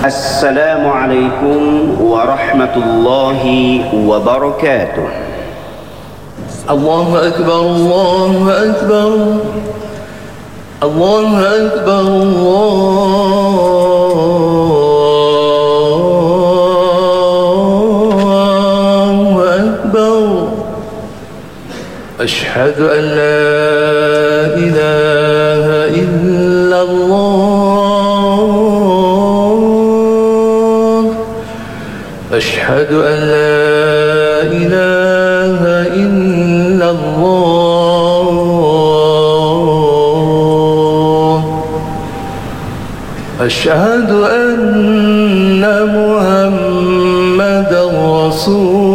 السلام عليكم ورحمة الله وبركاته. الله أكبر الله أكبر الله أكبر الله أكبر. أشهد أن لا إله إلا الله. أشهد أن لا إله إلا الله. أشهد أن محمدًا رسول